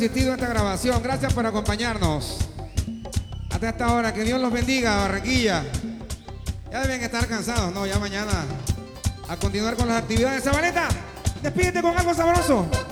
asistido a esta grabación. Gracias por acompañarnos hasta esta hora. Que Dios los bendiga, Barranquilla. Ya deben estar cansados, ¿no? Ya mañana a continuar con las actividades. Zabaleta, despídete con algo sabroso.